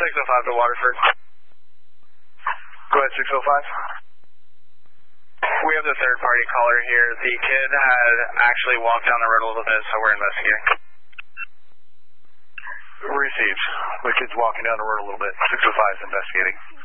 605 to Waterford. Go ahead, 605. We have the third party caller here. The kid had actually walked down the road a little bit, so we're investigating. Received. The kid's walking down the road a little bit. 605 is investigating.